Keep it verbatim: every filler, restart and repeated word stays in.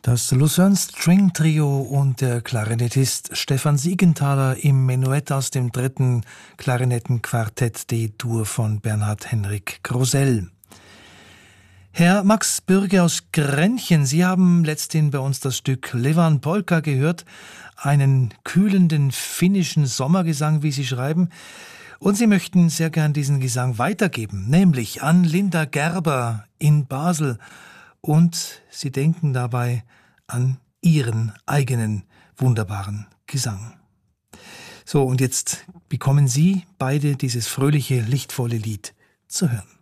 Das Lucerne String Trio und der Klarinettist Stefan Siegenthaler im Menuett aus dem dritten Klarinettenquartett D-Dur von Bernhard Henrik Grosell. Herr Max Bürge aus Grenchen, Sie haben letzthin bei uns das Stück Levan Polka gehört, einen kühlenden finnischen Sommergesang, wie Sie schreiben. Und Sie möchten sehr gern diesen Gesang weitergeben, nämlich an Linda Gerber in Basel. Und Sie denken dabei an Ihren eigenen wunderbaren Gesang. So, und jetzt bekommen Sie beide dieses fröhliche, lichtvolle Lied zu hören.